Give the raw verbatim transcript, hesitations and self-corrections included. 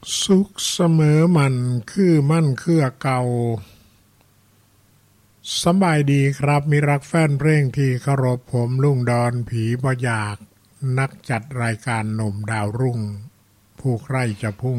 สุขเสมอมันคือมั่นคือเก่าสบายดีครับมีรักแฟนเพลงที่เคารพผมลุงดอนผีบ่อยากนักจัดรายการหนุ่มดาวรุ่งผู้ใคร่จะพุ่ง